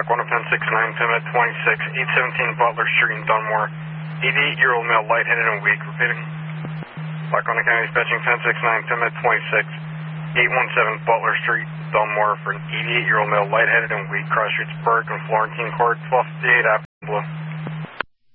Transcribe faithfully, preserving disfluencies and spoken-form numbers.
one oh six nine, ten at twenty-six, eight seventeen Butler Street in Dunmore. eighty-eight-year-old male, lightheaded and weak. Repeating. Lackawanna County dispatching ten six nine, ten at twenty-six, eight seventeen Butler Street, Dunmore for an eighty-eight-year-old male, lightheaded and weak. Cross streets Burke and Florentine Court, twelve fifty-eight Apple Blue.